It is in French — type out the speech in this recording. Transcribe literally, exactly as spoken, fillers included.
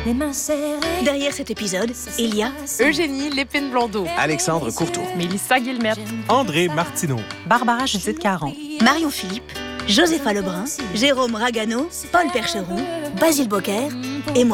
les mains serrées. Derrière cet épisode, il y a Eugénie Lépine-Blondeau, Alexandre Courtois, Mélissa Guillemette, André Martineau, Barbara Judith Caron, Marion Philippe, Josépha Lebrun, Jérôme Ragano, Paul Percheron, Basile Bocquer et moi.